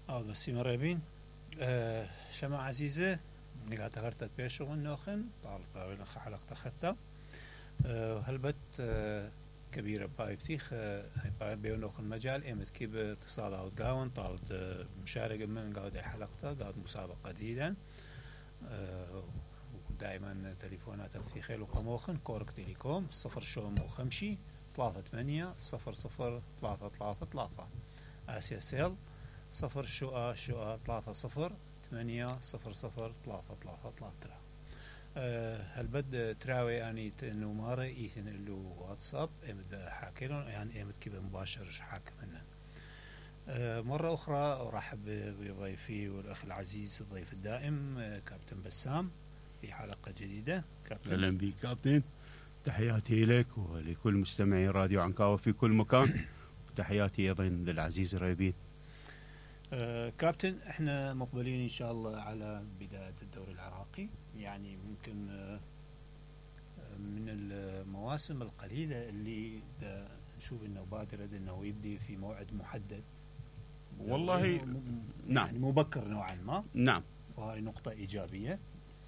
بس مرحبين. شما عزيزة نقاط هرتت بيشغل نوخن طالت حلقة خطة هلبت كبيرة باي بتيخ باي بيونوخن مجال إمت كيب اتصال قاون طالت مشاركة من قاعد حلقة قاعد مسابقة جديدة ودائما تليفونات في خيل وقموخن كورك تيليكوم 0 3 8 0 0 3 3 3 آسيا سيل 0 3 0 8 0 0 3 3 3 هل بد تراوي يعني انه مارة ايثن له واتساب امد حاكي يعني امد كيف مباشر حاكي منه. مرة أخرى أرحب بضيفي والأخ العزيز الضيف الدائم كابتن بسام في حلقة جديدة. كابتن أهلا بك كابتن، تحياتي لك ولكل مستمعي راديو عنكاوة في كل مكان، وتحياتي أيضا للعزيز الريبين. كابتن احنا مقبلين ان شاء الله على بداية الدوري العراقي، يعني ممكن من المواسم القليلة اللي نشوف انه بادرة انه يبدي في موعد محدد. والله نعم يعني مبكر نوعا ما. نعم، وهي نقطة ايجابية.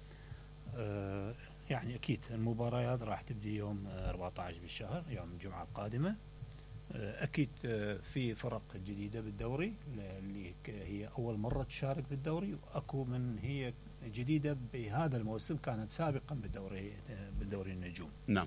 يعني اكيد المباريات راح تبدي يوم 14 بالشهر، يوم الجمعة القادمة. أكيد في فرق جديدة بالدوري اللي هي أول مرة تشارك بالدوري، وأكو من هي جديدة بهذا الموسم كانت سابقا بالدوري النجوم. نعم.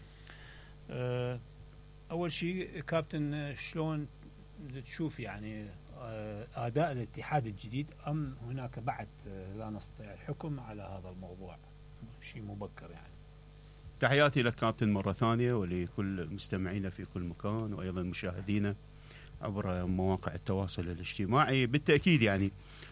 أول شيء كابتن شلون تشوف يعني أداء الاتحاد الجديد، أم هناك بعد لا نستطيع الحكم على هذا الموضوع، شيء مبكر يعني. تحياتي لك كابتن مرة ثانية ولكل مستمعينا في كل مكان، وأيضا مشاهدينا عبر مواقع التواصل الاجتماعي. بالتأكيد يعني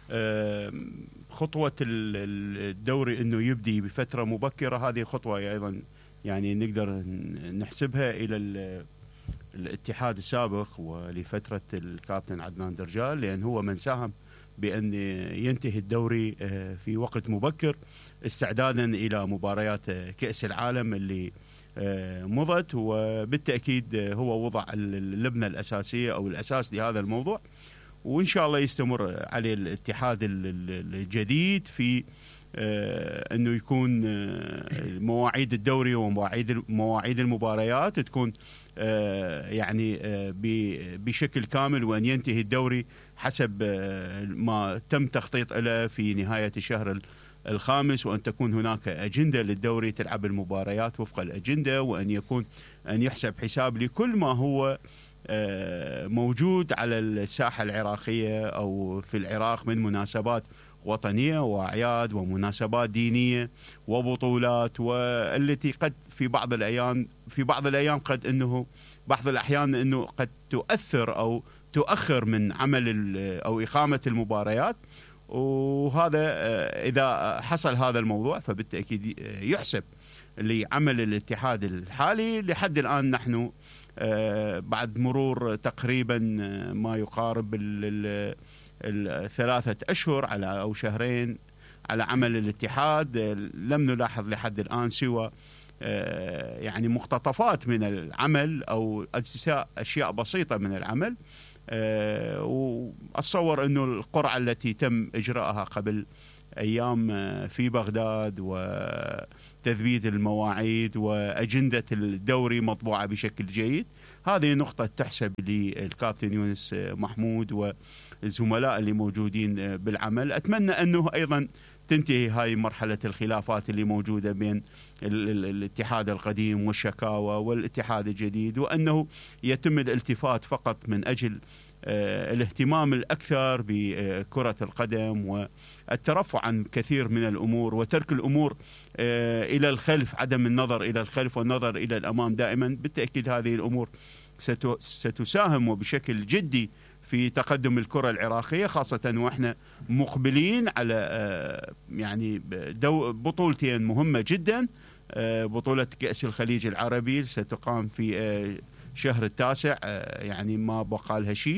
خطوة الدوري أنه يبدي بفترة مبكرة، هذه خطوة أيضا يعني نقدر نحسبها إلى الاتحاد السابق ولفترة الكابتن عدنان درجال، لأن هو من ساهم بأن ينتهي الدوري في وقت مبكر استعدادا إلى مباريات كأس العالم اللي مضت، وبالتأكيد هو وضع اللبنة الأساسية أو الأساس لهذا الموضوع، وإن شاء الله يستمر عليه الاتحاد الجديد في أنه يكون مواعيد الدوري ومواعيد المباريات تكون يعني بشكل كامل، وأن ينتهي الدوري حسب ما تم تخطيط له في نهاية الشهر الخامس، وأن تكون هناك أجندة للدوري تلعب المباريات وفق الأجندة، وأن يحسب حساب لكل ما هو موجود على الساحة العراقية أو في العراق من مناسبات وطنية وأعياد ومناسبات دينية وبطولات، والتي قد في بعض الأيام قد أنه بعض الأحيان أنه قد تؤثر أو تؤخر من عمل أو إقامة المباريات. وهذا إذا حصل هذا الموضوع فبالتأكيد يحسب لعمل الاتحاد الحالي. لحد الآن نحن بعد مرور تقريبا ما يقارب 3 أشهر أو شهرين على عمل الاتحاد، لم نلاحظ لحد الآن سوى يعني مقتطفات من العمل أو أجزاء أشياء بسيطة من العمل. وأتصور أنه القرعة التي تم إجراءها قبل أيام في بغداد وتثبيت المواعيد وأجندة الدوري مطبوعة بشكل جيد، هذه نقطة تحسب للكابتن يونس محمود والزملاء اللي موجودين بالعمل. أتمنى أنه أيضا تنتهي هاي مرحلة الخلافات اللي موجودة بين الاتحاد القديم والشكاوى والاتحاد الجديد، وأنه يتم الالتفات فقط من أجل الاهتمام الأكثر بكرة القدم والترفع عن كثير من الأمور وترك الأمور إلى الخلف، عدم النظر إلى الخلف والنظر إلى الأمام دائما. بالتأكيد هذه الأمور ستساهم وبشكل جدي في تقدم الكرة العراقية، خاصة وإحنا مقبلين على يعني بطولتين مهمة جدا. بطولة كأس الخليج العربي ستقام في شهر 9، يعني ما بقى لها شيء،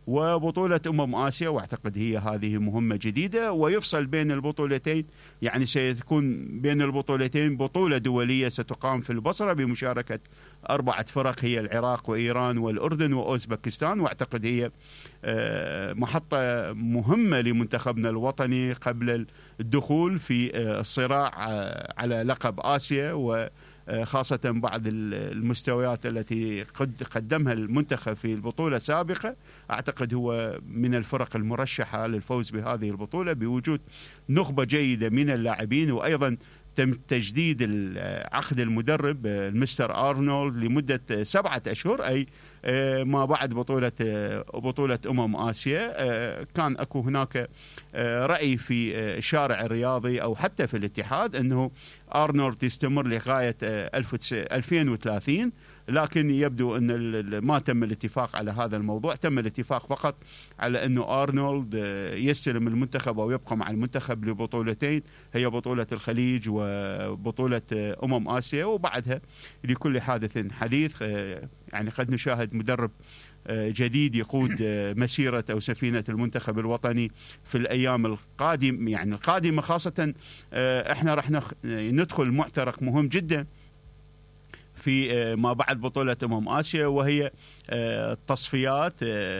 وبطولة آسيا، واعتقد هي هذه مهمة جديدة، ويفصل بين البطولتين، يعني سيكون بين البطولتين بطولة دولية ستقام في البصرة بمشاركة 4 فرق، هي العراق وإيران والأردن وأوزبكستان، واعتقد هي محطة مهمة لمنتخبنا الوطني قبل الدخول في الصراع على لقب آسيا، وخاصة بعض المستويات التي قدمها المنتخب في البطولة السابقة. أعتقد هو من الفرق المرشحة للفوز بهذه البطولة بوجود نخبة جيدة من اللاعبين، وأيضا تم تجديد عقد المدرب المستر أرنولد لمدة 7 أشهر، أي ما بعد بطولة آسيا. كان أكو هناك رأي في الشارع الرياضي أو حتى في الاتحاد أنه أرنولد يستمر لغاية 2030، لكن يبدو أن ما تم الاتفاق على هذا الموضوع. تم الاتفاق فقط على أنه أرنولد يستلم المنتخب أو يبقى مع المنتخب لبطولتين، هي بطولة الخليج وبطولة آسيا، وبعدها لكل حادث حديث. يعني قد نشاهد مدرب جديد يقود مسيرة أو سفينة المنتخب الوطني في الأيام القادمة، خاصة احنا رح ندخل معترك مهم جدا في ما بعد بطولة آسيا، وهي التصفيات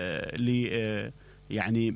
يعني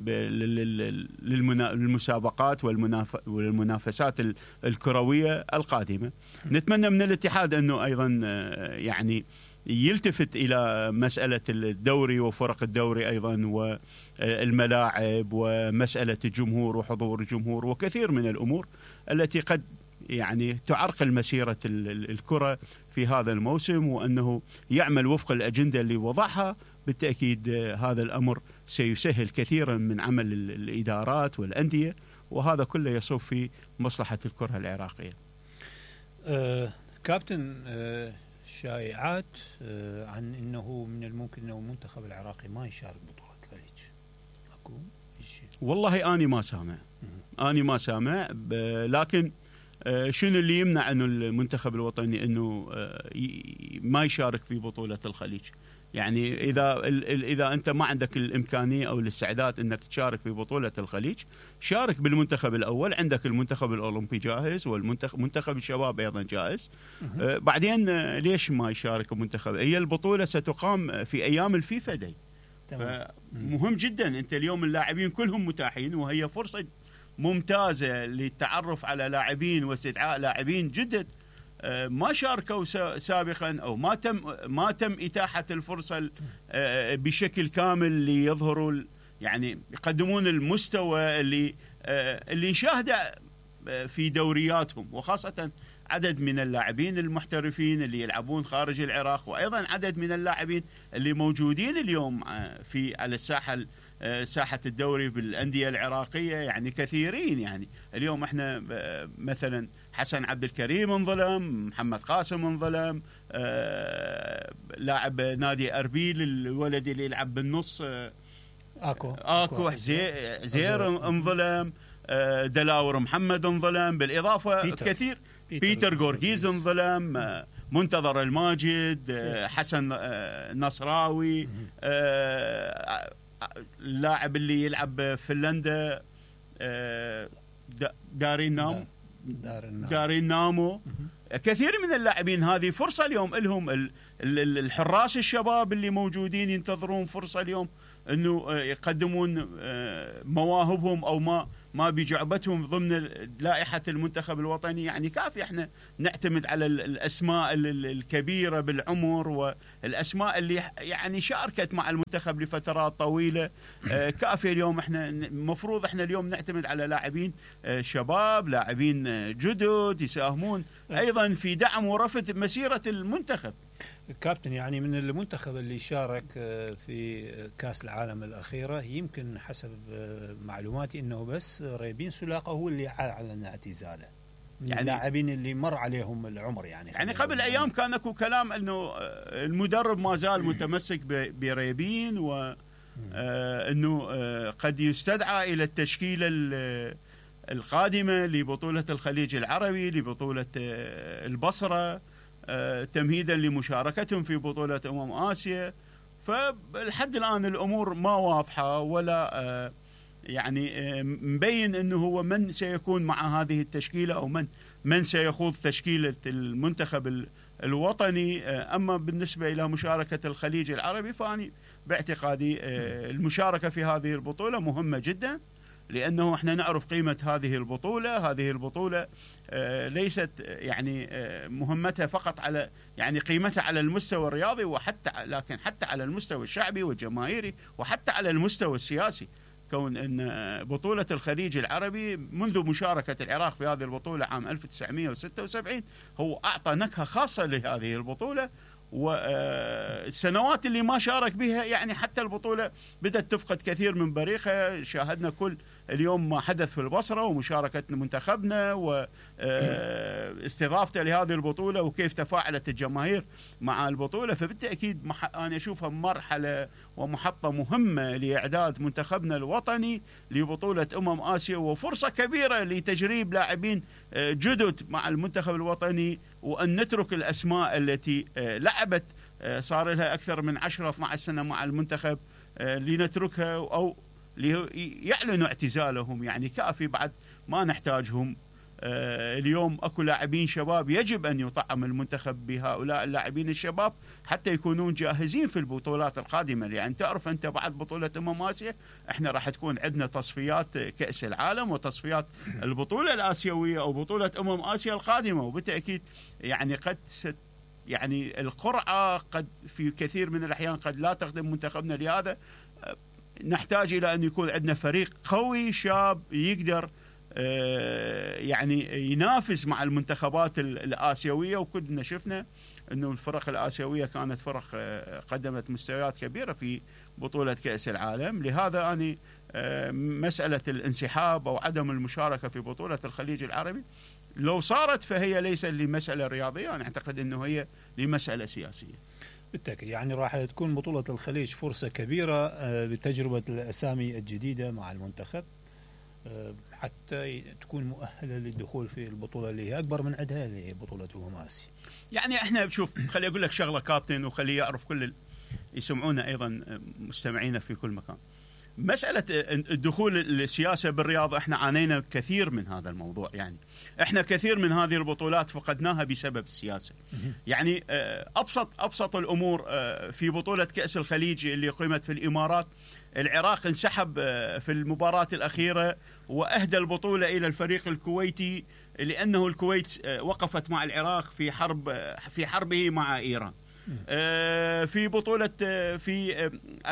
للمسابقات والمنافسات الكروية القادمة. نتمنى من الاتحاد أنه أيضا يعني يلتفت إلى مسألة الدوري وفرق الدوري أيضا، والملاعب، ومسألة الجمهور وحضور الجمهور، وكثير من الأمور التي قد يعني تعرقل مسيرة الكرة في هذا الموسم، وأنه يعمل وفق الأجندة اللي وضعها. بالتأكيد هذا الأمر سيسهل كثيرا من عمل الإدارات والأندية، وهذا كله يصب في مصلحة الكرة العراقية. كابتن، شائعات عن أنه من الممكن أنه المنتخب العراقي ما يشارك بطولة الخليج، أكو شيء؟ والله أنا ما سامع، لكن شنو اللي يمنع أنه المنتخب الوطني أنه ما يشارك في بطولة الخليج؟ يعني إذا أنت ما عندك الإمكانية أو الاستعداد أنك تشارك في بطولة الخليج، شارك بالمنتخب الأول. عندك المنتخب الأولمبي جاهز، والمنتخب الشباب أيضا جاهز. بعدين ليش ما يشارك المنتخب؟ هي البطولة ستقام في أيام الفيفا داي، فمهم جدا. أنت اليوم اللاعبين كلهم متاحين، وهي فرصة ممتازة للتعرف على لاعبين واستدعاء لاعبين جدد ما شاركوا سابقا، أو ما تم إتاحة الفرصة بشكل كامل ليظهروا، يعني يقدمون المستوى اللي نشاهده في دورياتهم، وخاصة عدد من اللاعبين المحترفين اللي يلعبون خارج العراق، وأيضا عدد من اللاعبين اللي موجودين اليوم على ساحة الدوري بالأندية العراقية، يعني كثيرين. يعني اليوم احنا مثلا حسن عبد الكريم انظلم، محمد قاسم انظلم، لاعب نادي أربيل الولد اللي يلعب بالنص اكو زير انظلم، دلاور محمد انظلم، بالإضافة كثير بيتر غورغيز انظلم، منتظر الماجد، حسن نصراوي، اللاعب اللي يلعب بفنلندا دارين نامو. كثير من اللاعبين هذه فرصة اليوم لهم. الحراس الشباب اللي موجودين ينتظرون فرصة اليوم انه يقدمون مواهبهم او ما بجعبتهم ضمن لائحة المنتخب الوطني. يعني كافي احنا نعتمد على الاسماء الكبيرة بالعمر، والاسماء اللي يعني شاركت مع المنتخب لفترات طويلة. كافي اليوم احنا المفروض احنا اليوم نعتمد على لاعبين شباب، لاعبين جدد يساهمون ايضا في دعم ورفع مسيرة المنتخب. كابتن، يعني من المنتخب اللي شارك في كأس العالم الأخيرة، يمكن حسب معلوماتي أنه بس ريبين سلاقة هو اللي أعلن اعتزاله، يعني اللاعبين اللي مر عليهم العمر. يعني قبل أيام كان اكو كلام أنه المدرب ما زال متمسك بريبين، وأنه قد يستدعى إلى التشكيلة القادمة لبطولة الخليج العربي، لبطولة البصرة، تمهيدا لمشاركتهم في بطولة آسيا. فلحد الآن الأمور ما واضحة ولا يعني مبين أنه هو من سيكون مع هذه التشكيلة أو من سيخوض تشكيلة المنتخب الوطني. أما بالنسبة إلى مشاركة الخليج العربي فأني باعتقادي المشاركة في هذه البطولة مهمة جدا، لأنه احنا نعرف قيمة هذه البطولة. هذه البطولة ليست يعني مهمتها فقط على يعني قيمتها على المستوى الرياضي لكن حتى على المستوى الشعبي والجماهيري وحتى على المستوى السياسي، كون أن بطولة الخليج العربي منذ مشاركة العراق في هذه البطولة عام 1976 هو أعطى نكهة خاصة لهذه البطولة، والسنوات اللي ما شارك بها يعني حتى البطولة بدأت تفقد كثير من بريقها. شاهدنا كل اليوم ما حدث في البصرة ومشاركة منتخبنا واستضافته لهذه البطولة وكيف تفاعلت الجماهير مع البطولة. فبالتأكيد أنا أشوفها مرحلة ومحطة مهمة لإعداد منتخبنا الوطني لبطولة آسيا، وفرصة كبيرة لتجريب لاعبين جدد مع المنتخب الوطني، وأن نترك الأسماء التي لعبت صار لها أكثر من 10-12 سنة مع المنتخب لنتركها أو ليعلنوا اعتزالهم. يعني كافي بعد ما نحتاجهم. اليوم أكو لاعبين شباب يجب أن يطعم المنتخب بهؤلاء اللاعبين الشباب حتى يكونون جاهزين في البطولات القادمة. يعني تعرف أنت بعد بطولة آسيا احنا راح تكون عندنا تصفيات كأس العالم وتصفيات البطولة الآسيوية أو بطولة آسيا القادمة، وبالتأكيد يعني يعني القرعة قد في كثير من الأحيان قد لا تخدم منتخبنا. لهذا نحتاج إلى أن يكون عندنا فريق قوي شاب يقدر يعني ينافس مع المنتخبات الآسيوية. وكلنا شفنا أنه الفرق الآسيوية كانت فرق قدمت مستويات كبيرة في بطولة كأس العالم. لهذا أنا مسألة الانسحاب أو عدم المشاركة في بطولة الخليج العربي لو صارت فهي ليس لمسألة رياضية، أنا أعتقد أنه هي لمسألة سياسية. بالتأكيد يعني راح تكون بطولة الخليج فرصة كبيرة لتجربة الأسامي الجديدة مع المنتخب حتى تكون مؤهلة للدخول في البطولة اللي هي أكبر من عدها اللي هي بطولة آسيا. يعني احنا شوف خلي أقول لك شغلة كابتن وخلي يعرف كل يسمعونا أيضا مستمعينا في كل مكان. مسألة الدخول السياسة بالرياضة احنا عانينا كثير من هذا الموضوع. يعني احنا كثير من هذه البطولات فقدناها بسبب السياسة. يعني أبسط الأمور في بطولة كأس الخليج اللي قيمت في الإمارات، العراق انسحب في المباراة الأخيرة وأهدى البطولة إلى الفريق الكويتي لأنه الكويت وقفت مع العراق في حربه مع إيران. في بطولة في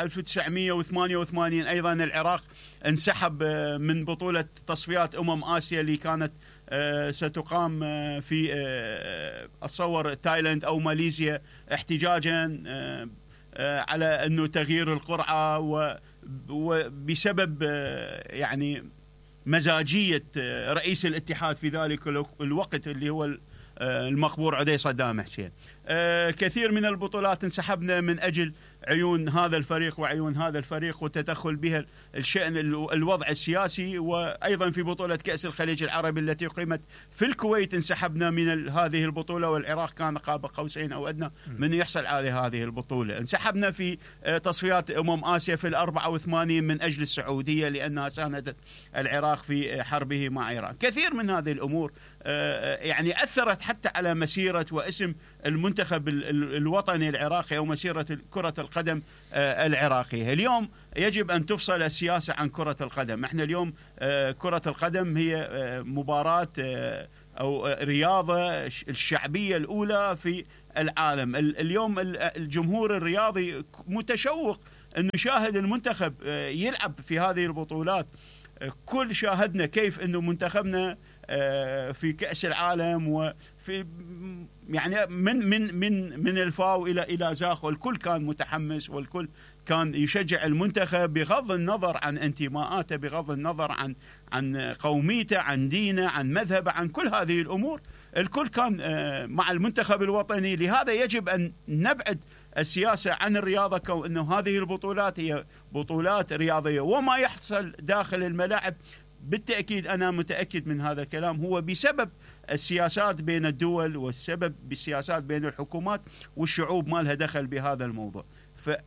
1988 أيضا العراق انسحب من بطولة تصفيات آسيا اللي كانت ستقام في أتصور تايلاند أو ماليزيا احتجاجا على أنه تغيير القرعة وبسبب يعني مزاجية رئيس الاتحاد في ذلك الوقت اللي هو المقبور عدي صدام حسين. كثير من البطولات انسحبنا من أجل عيون هذا الفريق وعيون هذا الفريق وتدخل بها الشأن الوضع السياسي. وأيضا في بطولة كأس الخليج العربي التي قيمت في الكويت انسحبنا من هذه البطولة، والعراق كان قاب قوسين أو أدنى من يحصل على هذه البطولة. انسحبنا في تصفيات آسيا في 84 من أجل السعودية لأنها ساندت العراق في حربه مع إيران. كثير من هذه الأمور يعني أثرت حتى على مسيرة واسم المنتخب الوطني العراقي أو مسيرة كرة القدم العراقية. اليوم يجب أن تفصل السياسة عن كرة القدم. احنا اليوم كرة القدم هي مباراة أو رياضة الشعبية الأولى في العالم. اليوم الجمهور الرياضي متشوق أن يشاهد المنتخب يلعب في هذه البطولات. كل شاهدنا كيف أنه منتخبنا في كأس العالم وفي يعني من الفاو إلى زاخ، والكل كان متحمس والكل كان يشجع المنتخب بغض النظر عن انتماءاته، بغض النظر عن قوميته، عن دينه، عن مذهبه، عن كل هذه الأمور. الكل كان مع المنتخب الوطني. لهذا يجب أن نبعد السياسة عن الرياضة، كون أنه هذه البطولات هي بطولات رياضية. وما يحصل داخل الملاعب بالتأكيد أنا متأكد من هذا الكلام هو بسبب السياسات بين الدول والسبب بالسياسات بين الحكومات والشعوب ما لها دخل بهذا الموضوع.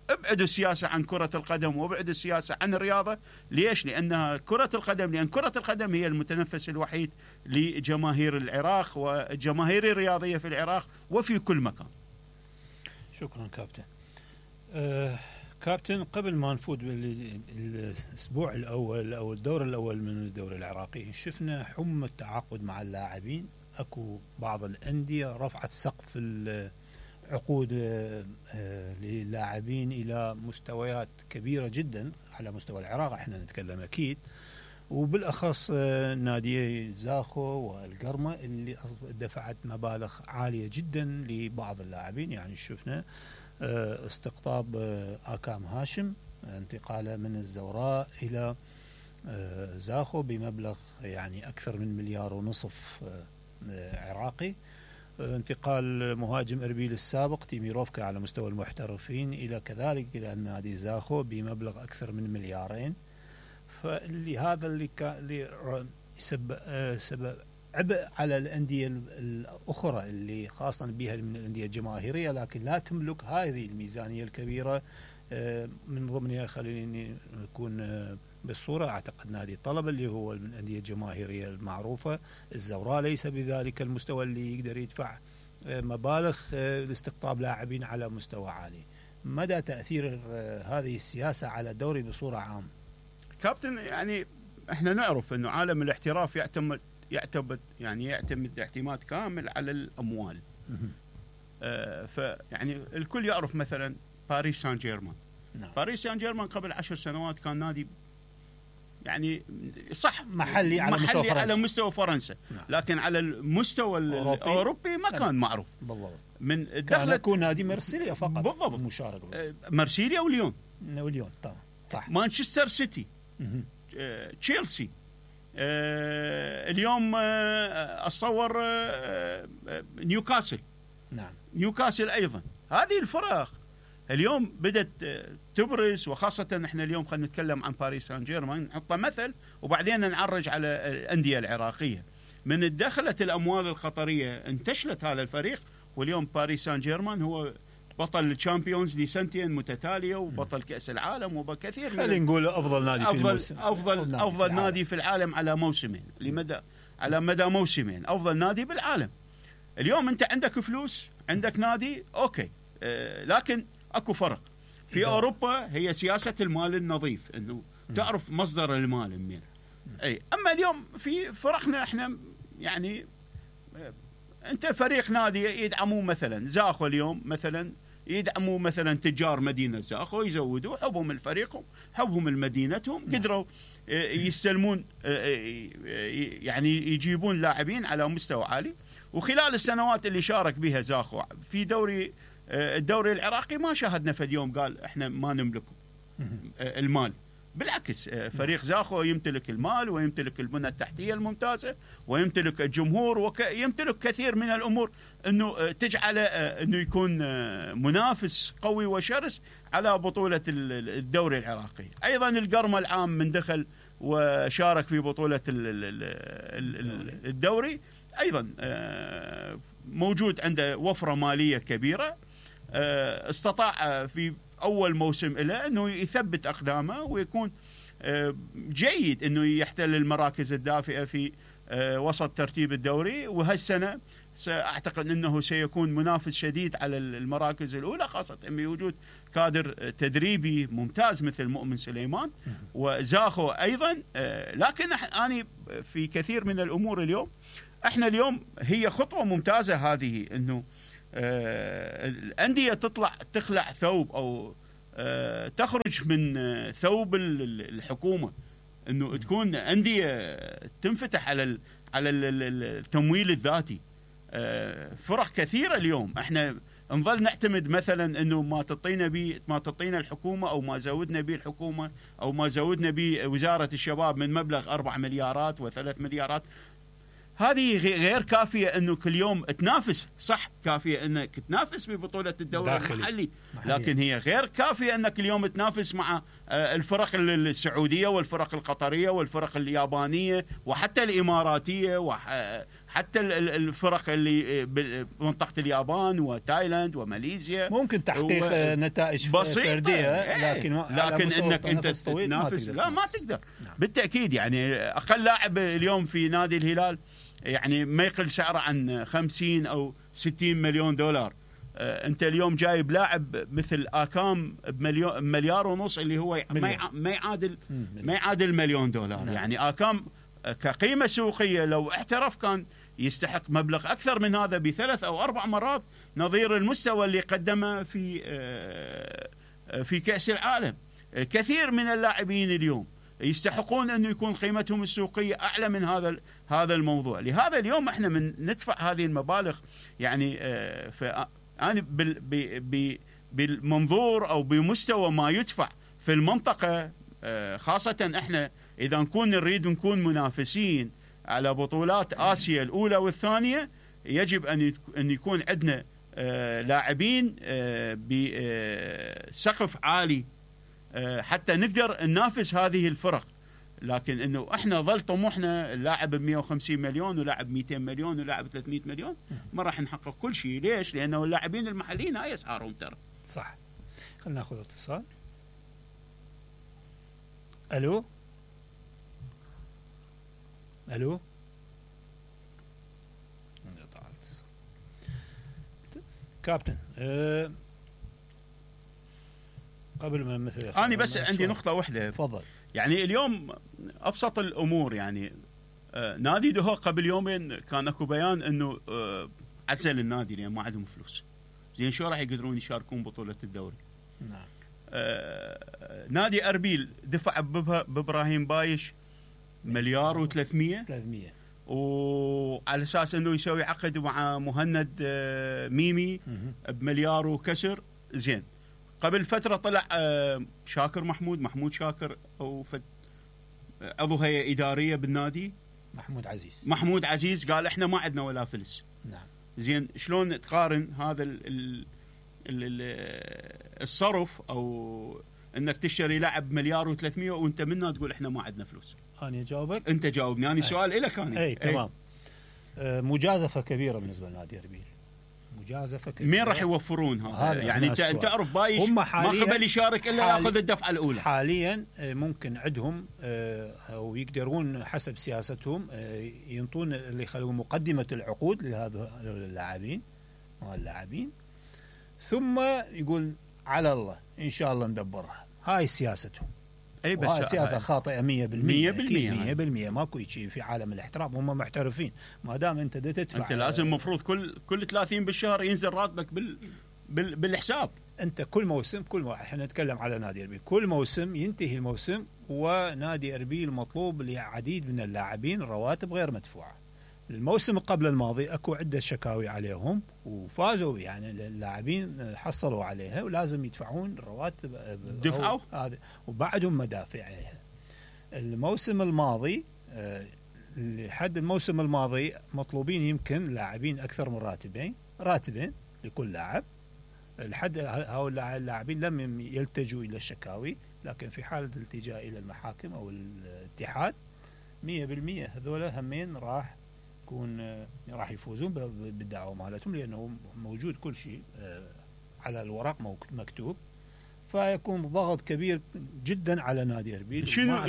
ابعدوا السياسة عن كرة القدم وابعدوا السياسة عن الرياضة. ليش؟ لأن كرة القدم هي المتنفس الوحيد لجماهير العراق والجماهير الرياضية في العراق وفي كل مكان. شكرا كابتن. كابتن، قبل ما نفوت بالاسبوع الاول او الدور الاول من الدوري العراقي، شفنا حمى التعاقد مع اللاعبين. اكو بعض الانديه رفعت سقف العقود للاعبين الى مستويات كبيره جدا على مستوى العراق، احنا نتكلم اكيد، وبالاخص نادي زاخو والقرمه اللي دفعت مبالغ عاليه جدا لبعض اللاعبين. يعني شفنا استقطاب آكام هاشم، انتقاله من الزوراء إلى زاخو بمبلغ يعني أكثر من 1.5 مليار عراقي. انتقال مهاجم إربيل السابق تيميروفكا على مستوى المحترفين إلى كذلك إلى النادي زاخو بمبلغ أكثر من 2 مليار. فلهذا اللي سبب عبء على الأندية الأخرى اللي خاصة بها من الأندية الجماهيرية لكن لا تملك هذه الميزانية الكبيرة. من ضمنها خليني نكون بالصورة، أعتقد نادي طلب اللي هو من الأندية الجماهيرية المعروفة، الزوراء ليس بذلك المستوى اللي يقدر يدفع مبالغ لاستقطاب لاعبين على مستوى عالي. مدى تأثير هذه السياسة على الدوري بصورة عامة؟ كابتن، يعني احنا نعرف انه عالم الاحتراف يعتمد اعتماد كامل على الاموال. فيعني الكل يعرف مثلا باريس سان جيرمان. نعم. باريس سان جيرمان قبل 10 سنوات كان نادي يعني صح محلي على مستوى فرنسا. نعم. لكن على المستوى الأوروبي ما كان معروف. بالضبط. من كان يكون نادي مرسيليا فقط. بالضبط. مشاركة مرسيليا وليون طبعا. صح. مانشستر سيتي، تشيلسي، اليوم أتصور نيوكاسل. نعم. نيوكاسل أيضا. هذه الفرق اليوم بدأت تبرز، وخاصة احنا اليوم خلينا نتكلم عن باريس سان جيرمان نحطه مثل وبعدين نعرج على الأندية العراقية. من دخلت الأموال القطرية انتشلت هذا الفريق، واليوم باريس سان جيرمان هو بطل الشامبيونز لسنتين متتالية وبطل كأس العالم وبكثير من خلينا نقول أفضل نادي في الموسم. أفضل نادي في العالم على موسمين، على مدى موسمين أفضل نادي بالعالم. اليوم أنت عندك فلوس، عندك نادي أوكي، لكن أكو فرق في أوروبا، هي سياسة المال النظيف، إنه تعرف مصدر المال منين. أي أما اليوم في فرقنا إحنا يعني أنت فريق نادي يدعموه مثلا زاخو، اليوم مثلا يدعموا مثلا تجار مدينة زاخو، يزودوا حبهم الفريق حبهم لمدينتهم، قدروا يستلمون يعني يجيبون لاعبين على مستوى عالي. وخلال السنوات اللي شارك بها زاخو في الدوري العراقي ما شاهدنا في اليوم قال احنا ما نملك المال. بالعكس، فريق زاخو يمتلك المال ويمتلك البنى التحتية الممتازة ويمتلك الجمهور ويمتلك كثير من الأمور أنه تجعل أنه يكون منافس قوي وشرس على بطولة الدوري العراقي. أيضا القرمة العام من دخل وشارك في بطولة الدوري أيضا موجود عنده وفرة مالية كبيرة، استطاع في أول موسم له أنه يثبت أقدامه ويكون جيد أنه يحتل المراكز الدافئة في وسط ترتيب الدوري. وهالسنة سأعتقد أنه سيكون منافس شديد على المراكز الأولى، خاصة بوجود كادر تدريبي ممتاز مثل مؤمن سليمان وزاخو أيضا. لكن أنا في كثير من الأمور اليوم احنا اليوم هي خطوة ممتازة هذه، أنه الأندية تخلع ثوب أو تخرج من ثوب الحكومة، أنه تكون أندية تنفتح على التمويل الذاتي. فرق كثيرة اليوم احنا نظل نعتمد مثلا أنه ما تعطينا الحكومة أو ما زودنا به الحكومة أو ما زودنا به وزارة الشباب من مبلغ 4 مليارات و3 مليارات. هذه غير كافية أنه كل يوم تنافس، صح كافية أنك تنافس ببطولة الدوري المحلي، لكن هي غير كافية أنك اليوم تنافس مع الفرق السعودية والفرق القطرية والفرق اليابانية وحتى الإماراتية حتى الفرق اللي بمنطقه اليابان وتايلاند وماليزيا ممكن تحقيق نتائج فرديه، لكن انك انت تنافس لا ما تقدر. نعم. بالتاكيد يعني اقل لاعب اليوم في نادي الهلال يعني ما يقل سعره عن 50 أو 60 مليون دولار. انت اليوم جايب لاعب مثل آكام بمليار ونص اللي هو ما يعادل مليون دولار. نعم. يعني آكام كقيمة سوقية لو احترف كان يستحق مبلغ أكثر من هذا ب3 أو 4 مرات نظير المستوى اللي قدمه في كأس العالم. كثير من اللاعبين اليوم يستحقون أنه يكون قيمتهم السوقية أعلى من هذا الموضوع. لهذا اليوم احنا من ندفع هذه المبالغ يعني أنا بالمنظور أو بمستوى ما يدفع في المنطقة، خاصة احنا إذا نريد نكون منافسين على بطولات آسيا الأولى والثانية، يجب أن يكون عندنا لاعبين بسقف عالي حتى نقدر ننافس هذه الفرق. لكن انه احنا ظل طموحنا اللاعب ب 150 مليون ولاعب 200 مليون ولاعب 300 مليون، ما راح نحقق كل شيء. ليش؟ لانه اللاعبين المحليين هاي اسعارهم ترى. صح. خلينا ناخذ اتصال. الو الو كابتن، قبل ما مثل انا بس عندي نقطه واحده. تفضل. يعني اليوم ابسط الامور، يعني نادي دهوك قبل يومين كان اكو بيان انه عزل النادي لان ما عندهم فلوس. زين شو راح يقدرون يشاركون بطوله الدوري؟ نعم. نادي اربيل دفع بابراهيم بايش مليار و300 وعلى اساس انه يسوي عقد مع مهند ميمي بمليار وكسر. زين قبل فتره طلع شاكر محمود شاكر او عضو هيئه اداريه بالنادي، محمود عزيز قال احنا ما عندنا ولا فلس. نعم. زين شلون تقارن هذا الصرف او انك تشتري لاعب مليار و300 وانت منا تقول احنا ما عندنا فلوس؟ انا اجاوبك، انت جاوبني. انا سؤال لك. انا تمام. مجازفه كبيره بالنسبه لنادي اربيل، مجازفه كبيره. مين راح يوفرون هذا؟ يعني انت تعرف بايش ما قبل يشارك الا ياخذ الدفعه الاولى. حاليا ممكن عندهم او يقدرون حسب سياستهم ينطون اللي يخلون مقدمه العقود لهذا اللاعبين ثم يقول على الله ان شاء الله ندبرها. هاي سياستهم. اي بس سياسه خاطئه 100%. 100% ماكو شيء في عالم الاحتراف، هم محترفين. ما دام انت تدفع انت لازم المفروض كل 30 بالشهر ينزل راتبك بالحساب. انت كل موسم احنا نتكلم على نادي اربيل، كل موسم ينتهي الموسم ونادي اربيل مطلوب لعديد من اللاعبين رواتب غير مدفوعه. الموسم قبل الماضي اكو عده شكاوي عليهم وفازوا، يعني اللاعبين حصلوا عليها ولازم يدفعون الرواتب دفعوا هذا وبعدهم مدافع عليها. الموسم الماضي لحد الموسم الماضي مطلوبين يمكن لاعبين اكثر من راتبين لكل لاعب. لحد هؤلاء اللاعبين لم يلتجوا الى الشكاوي، لكن في حاله الالتجاء الى المحاكم او الاتحاد 100% هذول همين راح يفوزون بالدعوة مالتهم، لأنه موجود كل شيء على الورق مكتوب. فيكون ضغط كبير جدا على نادي اربيل.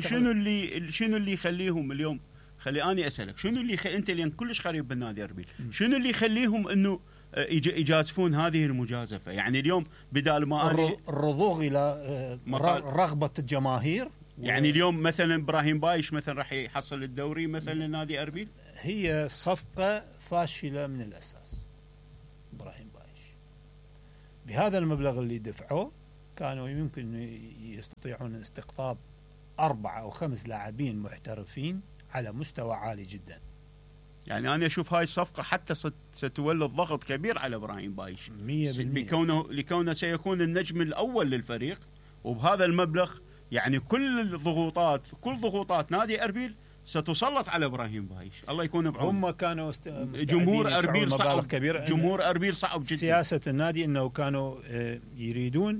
شنو اللي يخليهم اليوم؟ اني اسالك شنو اللي انت اللي كلش قريب بالنادي اربيل، شنو اللي يخليهم انه يجازفون هذه المجازفه؟ يعني اليوم بدال ما الرضوغ الى رغبه الجماهير. يعني اليوم مثلا ابراهيم بايش مثلا راح يحصل الدوري مثلا نادي اربيل. هي صفقه فاشله من الاساس. ابراهيم بايش بهذا المبلغ اللي دفعوه كانوا يمكن يستطيعون استقطاب 4 أو 5 لاعبين محترفين على مستوى عالي جدا. يعني أنا أشوف هاي الصفقة حتى ستولد ضغط كبير على إبراهيم بايش 100% لكونه سيكون النجم الأول للفريق، وبهذا المبلغ يعني كل ضغوطات نادي أربيل ستسلط على إبراهيم بايش. الله يكون بعونه. هم كانوا جمهور أربيل صعب كبير. جمهور أربيل صعب جدا. سياسة النادي أنه كانوا يريدون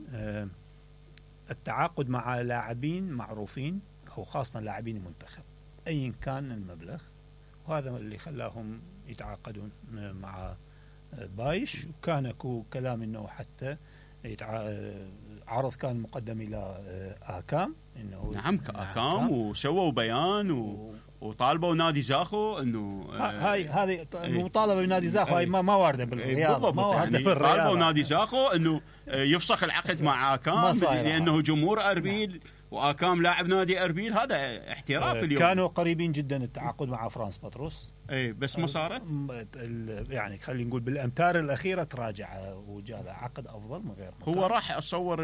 التعاقد مع لاعبين معروفين أو خاصة لاعبين المنتخب أي كان المبلغ، وهذا اللي خلاهم يتعاقدون مع بايش. وكان اكو كلام انه حتى عرض كان مقدم الى اكام انه نعم اكام وسووا بيان وطالبوا نادي زاخو انه هذه مطالبه بنادي زاخو، هاي ما وارده بالرياضه، ما وارده يعني طالبوا نادي زاخو انه يفسخ العقد مع اكام لانه جمهور اربيل واكام لاعب نادي اربيل، هذا احتراف اليوم. كانوا قريبين جدا التعاقد مع فرانس باتروس، اي بس ما صارت، يعني خلينا نقول بالامتار الاخيره تراجع وجاء عقد افضل من غير مكان. هو راح اصور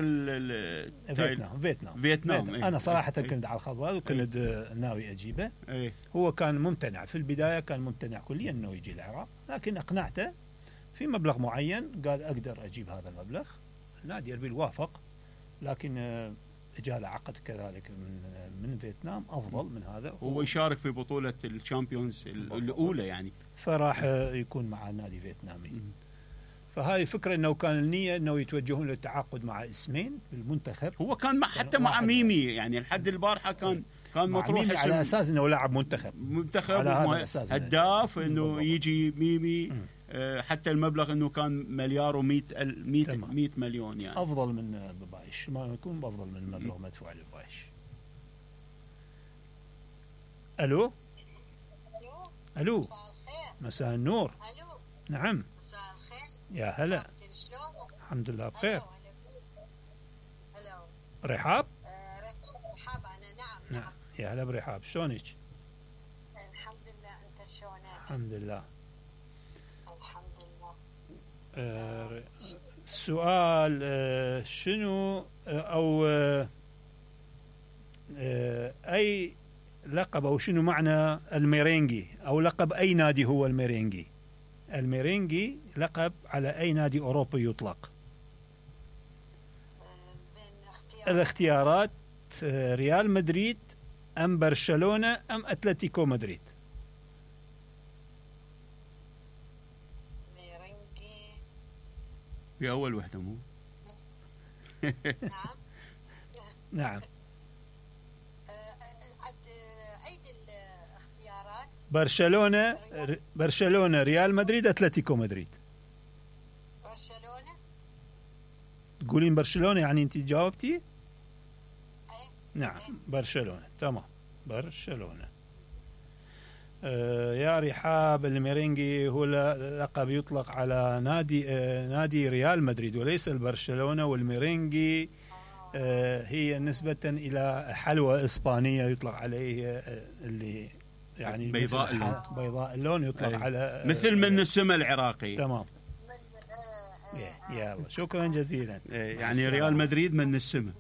فيتنام. انا صراحه كنت على الخط وكنت ناوي اجيبه. هو كان ممتنع في البدايه، كان ممتنع كليا انه يجي العراق، لكن اقنعته في مبلغ معين، قال اقدر اجيب هذا المبلغ. نادي اربيل وافق، لكن جاء له عقد كذلك من فيتنام افضل من هذا. هو يشارك في بطوله الشامبيونز الاولى يعني، فراح يكون مع النادي الفيتنامي. فهذه فكره انه كان النيه انه يتوجهون للتعاقد مع اسمين بالمنتخب. هو كان حتى مع ميمي يعني لحد البارحه كان مطروح على اساس انه لاعب منتخب هداف، انه يجي ميمي. حتى المبلغ انه كان مليار و100 مليون يعني افضل من بايش، ما يكون افضل من المبلغ مدفوع لبايش. الو مساء النور. نعم مساء الخير. يا هلا. الحمد لله بخير. رحاب انا. نعم يا هلا برحاب، شلونك؟ الحمد لله، انت شلونك؟ الحمد لله. الحمد لله. السؤال شنو او اي لقب او شنو معنى الميرينجي، او لقب اي نادي هو الميرينجي؟ الميرينجي لقب على اي نادي اوروبي يطلق؟ الاختيارات ريال مدريد ام برشلونة ام اتلتيكو مدريد؟ في أول وحدة مو؟ نعم. عيد الاختيارات. برشلونة ريال مدريد اتلتيكو مدريد. برشلونة. تقولين برشلونة يعني أنت جاوبتي؟ نعم برشلونة. تمام برشلونة. يا رحاب، الميرينجي هو لقب يطلق على نادي ريال مدريد وليس البرشلونة. والميرينجي هي نسبة إلى حلوى إسبانية يطلق عليه، اللي يعني بيضاء اللون، يطلق على مثل من السماء العراقي. تمام. يلا شكرا جزيلا. يعني ريال مدريد من السماء.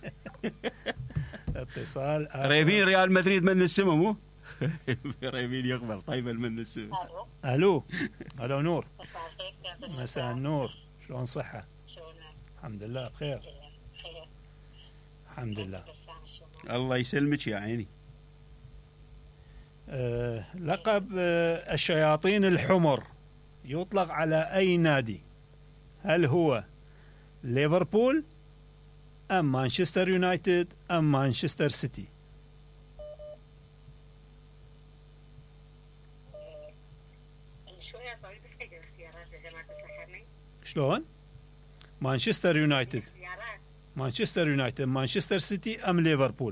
اتصال ريفين ريال مدريد من السماء مو؟ ريفين يقبل طيب من السماء. الو نور. مساء النور، شلون صحة؟ الحمد لله بخير. الحمد لله. الله يسلمك يا عيني. لقب الشياطين الحمر يطلق على أي نادي؟ هل هو ليفربول أم مانشستر يونايتد أم مانشستر سيتي؟ شلون؟ مانشستر يونايتد، مانشستر سيتي أم ليفربول؟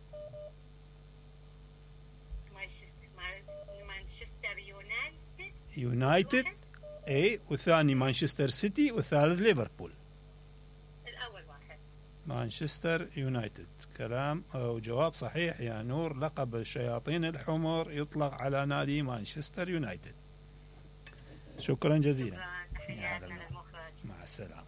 مانشستر يونايتد اي، والثاني مانشستر سيتي، والثالث ليفربول. الأول واحد مانشستر يونايتد. كلام أو جواب صحيح يا نور. لقب الشياطين الحمر يطلق على نادي مانشستر يونايتد. شكرا جزيلا. مع السلامة.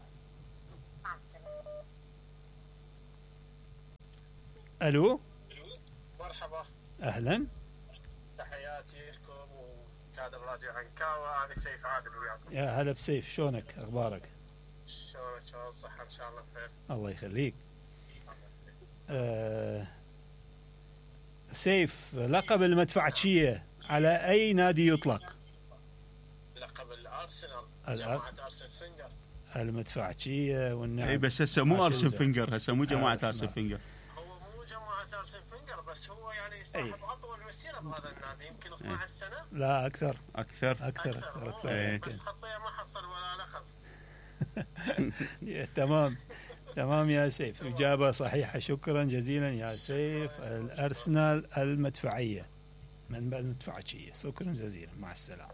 ألو مرحبا. أهلا. تحياتي لكم وكادر راديو عنكاوة. أنا سيف عادل وياكم. يا هلا بسيف، شلونك؟ أخبارك؟ شلون الصحة؟ إن شاء الله بخير. الله يخليك. سيف، لقب المدفعشية على أي نادي يطلق؟ لقب الأرسنال، جماعة أرسن فينجر. المدفعشية والنعم. اي بس هسه مو أرسن فينجر، هسه مو جماعة أرسن فينجر. هو مو جماعة أرسن فينجر، بس هو يعني صاحب اطول مسيره بهذا النادي، يمكن 12 سنه. لا اكثر اكثر. بس خطيه ما حصل ولا لقب. تمام يا سيف، إجابة صحيحة. شكرا جزيلا يا سيف. الأرسنال المدفعية من المدفعية. شكرا جزيلا، مع السلامة.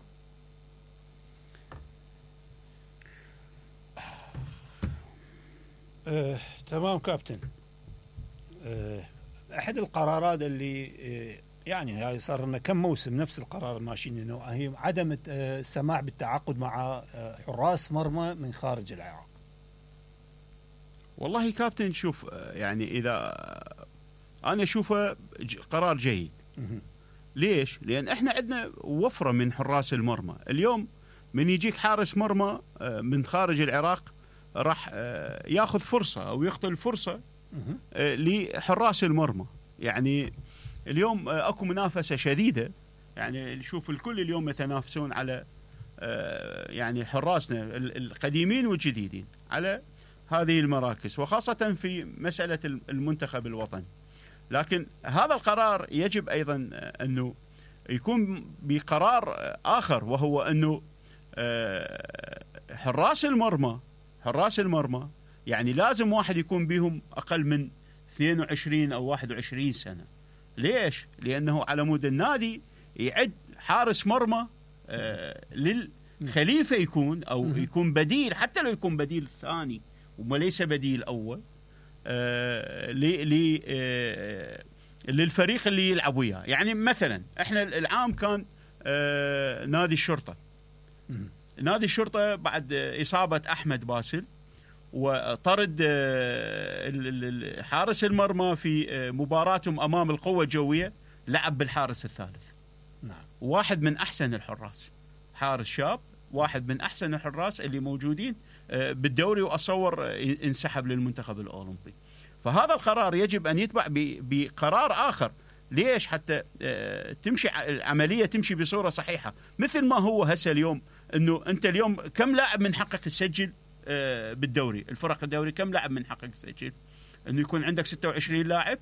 تمام كابتن. أحد القرارات اللي يعني هاي صار لنا كم موسم نفس القرار ماشيين، انه هي عدم السماح بالتعاقد مع حراس مرمى من خارج العراق. والله كابتن شوف، يعني إذا أنا أشوفه قرار جيد. ليش؟ لأن إحنا عندنا وفرة من حراس المرمى. اليوم من يجيك حارس مرمى من خارج العراق راح ياخذ فرصة أو يخطئ الفرصة لحراس المرمى. يعني اليوم أكو منافسة شديدة، يعني شوف الكل اليوم يتنافسون على يعني حراسنا القديمين والجديدين على هذه المراكز، وخاصة في مسألة المنتخب الوطني. لكن هذا القرار يجب أيضا أنه يكون بقرار آخر، وهو أنه حراس المرمى يعني لازم واحد يكون بهم أقل من 22 أو 21 سنة. ليش؟ لأنه على مود النادي يعد حارس مرمى للخليفة يكون، أو يكون بديل، حتى لو يكون بديل ثاني وليس بديل أول للفريق اللي يلعب وياه. يعني مثلا احنا العام كان نادي الشرطة بعد إصابة أحمد باسل وطرد حارس المرمى في مباراتهم أمام القوة الجوية، لعب بالحارس الثالث. نعم. واحد من أحسن الحراس، حارس شاب، واحد من أحسن الحراس اللي موجودين بالدوري، وأصور انسحب للمنتخب الأولمبي. فهذا القرار يجب أن يتبع بقرار آخر. ليش؟ حتى تمشي العملية تمشي بصورة صحيحة، مثل ما هو هسه اليوم. أنه أنت اليوم كم لاعب من حقك تسجل بالدوري؟ الفرق الدوري كم لاعب من حقك تسجل؟ أنه يكون عندك 26 لاعب،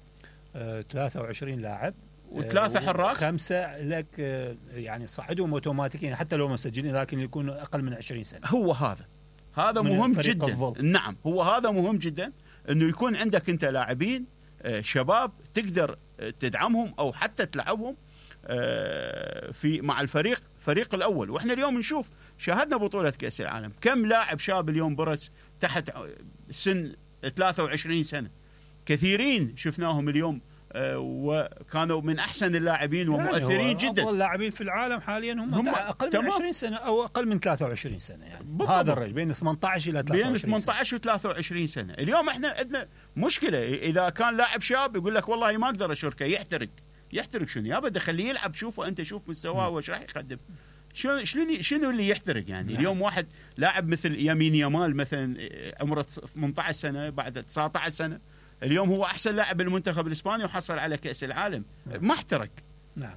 23 لاعب وثلاثة حراس، 5 لك يعني صعدهم اوتوماتيكيا حتى لو مسجلين، لكن يكونوا أقل من 20 سنة. هو هذا مهم جدا. الظل. نعم، هو هذا مهم جدا، أنه يكون عندك أنت لاعبين شباب تقدر تدعمهم أو حتى تلعبهم في مع فريق الأول. وإحنا اليوم نشوف، شاهدنا بطولة كأس العالم، كم لاعب شاب اليوم برز تحت سن 23 سنة، كثيرين شفناهم اليوم وكانوا من أحسن اللاعبين ومؤثرين يعني جدا. أفضل لاعبين في العالم حاليا هم أقل من 20 سنة أو أقل من 23 سنة، يعني هذا الرجل بين 18 إلى 23 بين 18 و 23 سنة. اليوم احنا عندنا مشكلة، إذا كان لاعب شاب يقول لك والله ما أقدر أشاركه، يحترق شنو؟ يا بدي خليه يلعب، شوفه أنت، شوف مستواه وش راح يقدم. شنو اللي يحترق يعني؟ نعم. اليوم واحد لاعب مثل يمين يامال مثلا عمره 18 سنة بعد 19 سنة، اليوم هو أحسن لاعب بالمنتخب الإسباني وحصل على كأس العالم. ما احترق. نعم.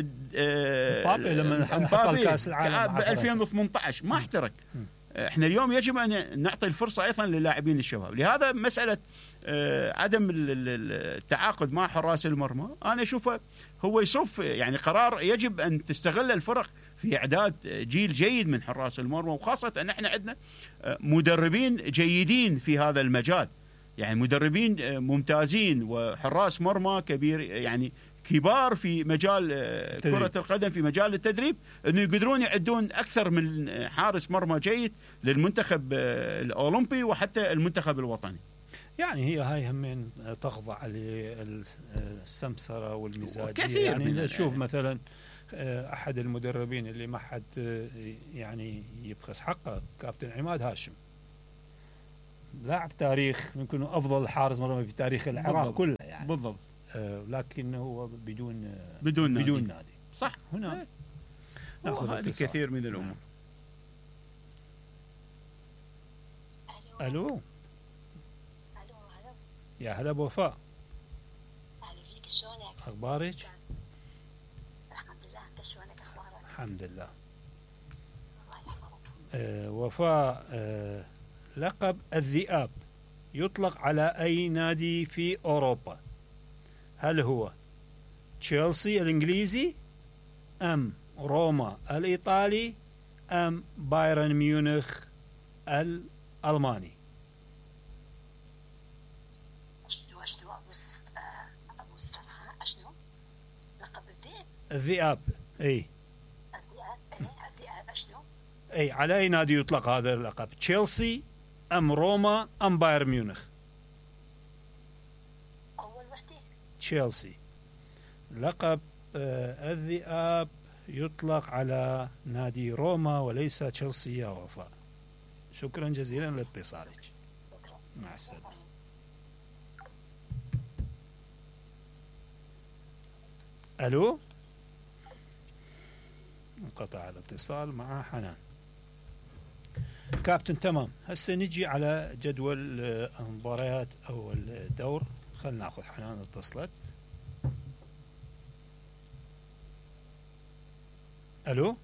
مبابي لما حصل كأس العالم ب 2018 ما احترق. احنا اليوم يجب أن نعطي الفرصة أيضا للاعبين الشباب. لهذا مسألة عدم التعاقد مع حراس المرمى أنا أشوفه هو يصف يعني قرار يجب أن تستغل الفرق في إعداد جيل جيد من حراس المرمى، وخاصة أن احنا عندنا مدربين جيدين في هذا المجال، يعني مدربين ممتازين وحراس مرمى كبير، يعني كبار في مجال كرة القدم، في مجال التدريب، أنه يقدرون يعدون أكثر من حارس مرمى جيد للمنتخب الأولمبي وحتى المنتخب الوطني. يعني هاي همين تخضع للسمسرة والمزاجية. يعني نشوف مثلا أحد المدربين اللي ما حد يعني يبخس حقه، كابتن عماد هاشم، لاعب تاريخ، يمكن أفضل حارس مرمى في تاريخ العراق كله يعني. بالضبط. لكن هو بدون نادي. صح. هنا ناخذ الكثير من الأمور. ألو. يا هلا بوفاء. أهلا فيك، شلونك؟ أخبارك؟ الحمد لله، أنت شلونك أخبارك؟ الحمد لله. الله يحفظك. وفاء، لقب الذئاب يطلق على أي نادي في أوروبا؟ هل هو تشيلسي الإنجليزي أم روما الإيطالي أم بايرن ميونخ الألماني؟ أشنو أبو الصفحة أشنو لقب الذئب الذئاب. أي الذئاب أشنو أي على أي نادي يطلق هذا اللقب؟ تشيلسي أم روما أم بايرن ميونخ؟ أول وحدة تشيلسي. لقب الذئاب يطلق على نادي روما وليس تشيلسي يا وفاء. شكرا جزيلا لاتصالك. مع السلامة. ألو، انقطع الاتصال مع حنان. كابتن تمام، هسه نجي على جدول المباريات أو الدور. خلنا ناخذ حنان اتصلت. ألو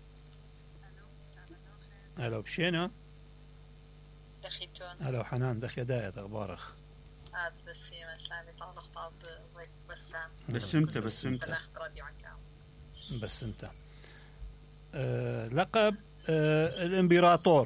ألو بشينا. دخيتون ألو حنان دخي دايت أخبارك؟ عاد بس هي مسلامي طال خطاب بسام بس امتى راديو عنكاو بس انت لقب الامبراطور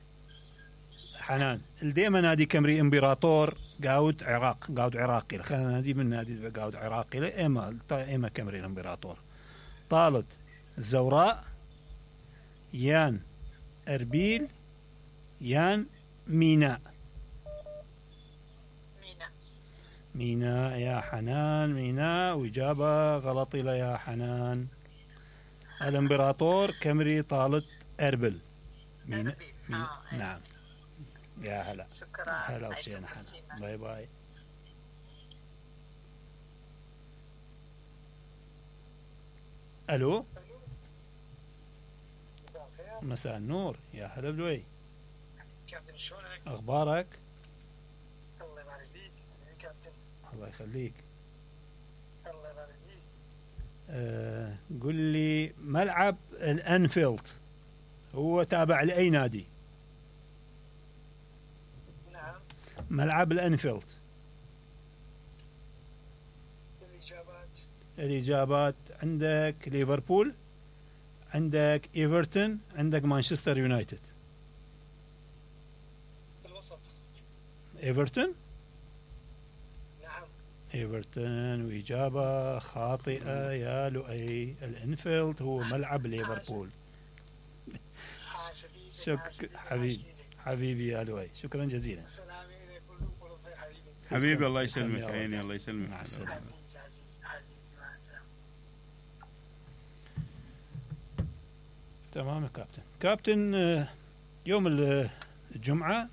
حنان ديما نادي كمري امبراطور قاود عراقي. خلينا نادي من نادي قاود عراقي ايما كمري الامبراطور. طالت الزوراء يان اربيل يان ميناء. ميناء يا حنان، ميناء، وإجابة غلط يا حنان. الامبراطور كمري طالت أربل. ميناء. نعم يا هلا. شكرا. هلا وسهلا حنان. باي باي. ألو مساء النور يا هلا بلوي. كابتن شلونك؟ أخبارك؟ الله يبارك فيك كابتن. الله يخليك. الله يبارك فيك. قل لي ملعب الأنفيلد هو تابع لأي نادي؟ نعم. ملعب الأنفيلد. الإجابات عندك ليفربول، عندك إيفرتون، عندك مانشستر يونايتد. الوسط. إيفرتون؟ نعم. إيفرتون، وإجابة خاطئة يا لؤي. الأنفيلد هو ملعب ليفربول. حبيبي يا لؤي، شكرا جزيلا. حبيبي الله يسلمك عيني. الله يسلمك. مع السلامة. تمام يا كابتن. يوم الجمعة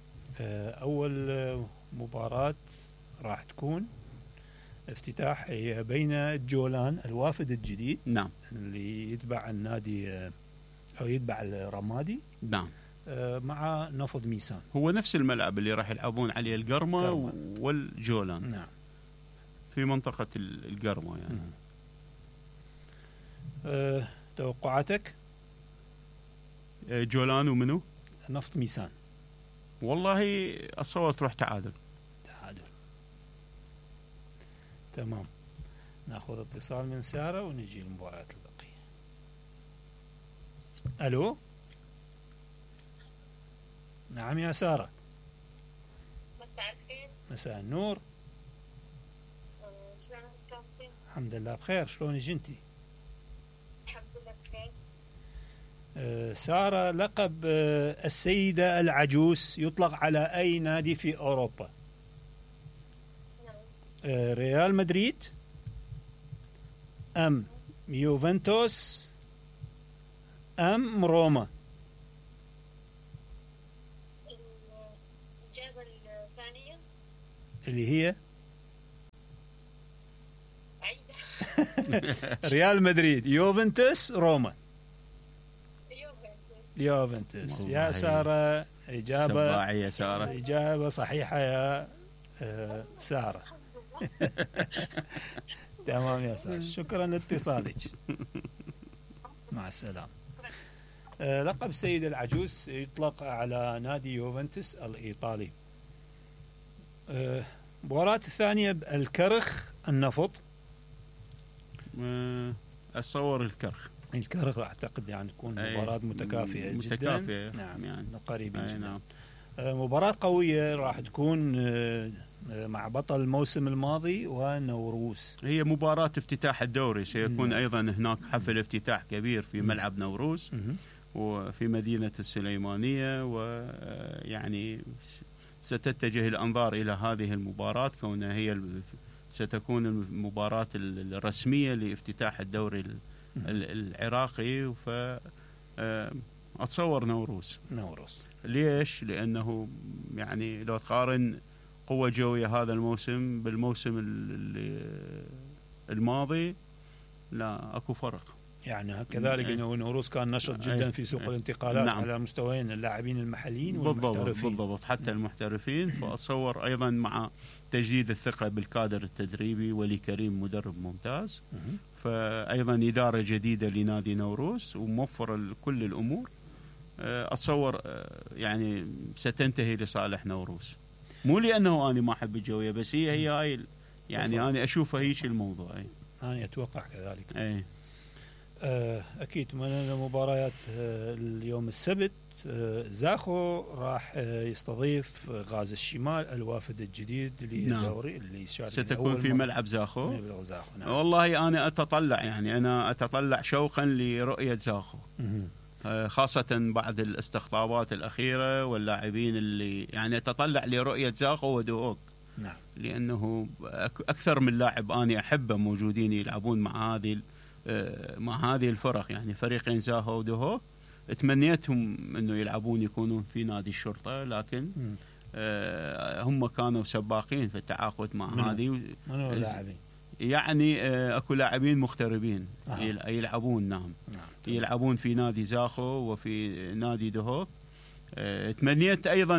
أول مباراة راح تكون افتتاح هي بين الجولان الوافد الجديد. نعم. اللي يتبع النادي أو يتبع الرمادي. نعم. مع نفض ميسان. هو نفس الملعب اللي راح يلعبون عليه القرمة والجولان. نعم. في منطقة القرمة يعني. توقعاتك؟ جولان ومنو؟ نفط ميسان. والله أصور تروح تعادل. تمام. ناخذ اتصال من سارة ونجي المباريات البقية. ألو. نعم يا سارة. مساء الخير. مساء النور. شلونك كابتن؟ الحمد لله بخير. شلونك انتي؟ الحمد لله بخير. سارة، لقب السيدة العجوز يطلق على أي نادي في أوروبا؟ ريال مدريد أم يوفنتوس أم روما؟ الإجابة الثانية اللي هي عيدة. ريال مدريد، يوفنتوس، روما. يوفنتوس. يا سارة إجابة يا سارة. إجابة صحيحة يا سارة. تمام يا سارة، شكرا لاتصالك. مع السلامة. لقب سيد العجوز يطلق على نادي يوفنتوس الإيطالي. مباراة الثانية الكرخ النفط اتصور الكرخ. الكرخ اعتقد يعني تكون مباراة متكافئة جدا. نعم يعني قريبين جدا. نعم. مباراة قوية راح تكون مع بطل الموسم الماضي ونوروس. هي مباراة افتتاح الدوري، سيكون أيضا هناك حفل افتتاح كبير في ملعب نوروس وفي مدينة السليمانية، ويعني ستتجه الأنظار إلى هذه المباراة كونها هي ستكون المباراة الرسمية لافتتاح الدوري العراقي. فأتصور نوروس. ليش؟ لأنه يعني لو تقارن قوة جوية هذا الموسم بالموسم الماضي لا أكو فرق. يعني كذلك انه نوروس كان نشط جدا في سوق الانتقالات. نعم. على مستويين اللاعبين المحليين والمحترفين. بالضبط حتى المحترفين. فأتصور أيضا مع تجديد الثقة بالكادر التدريبي، ولي كريم مدرب ممتاز، فأيضا إدارة جديدة لنادي نوروس وموفر كل الأمور، أتصور يعني ستنتهي لصالح نوروس. مو لأنه أنا ما أحب الجوية، بس هي هاي يعني أنا أشوفها هيك الموضوع. أنا أتوقع كذلك. أكيد من المباريات اليوم السبت زاخو راح يستضيف غاز الشمال الوافد الجديد للدوري اللي ستكون في ملعب زاخو. نعم. والله أنا أتطلع شوقا لرؤية زاخو، خاصة بعد الاستقطابات الأخيرة واللاعبين اللي يعني أتطلع لرؤية زاخو ودوهوك. نعم. لأنه أكثر من لاعب أنا أحبه موجودين يلعبون مع هذه الفرق، يعني فريقين زاخو ودوهوك. تمنيتهم أنه يلعبون يكونون في نادي الشرطة، لكن هم كانوا سباقين في التعاقد مع هذه. يعني أكو لاعبين مغتربين يلعبون. نعم. يلعبون في نادي زاخو وفي نادي دهوك. تمنيت أيضا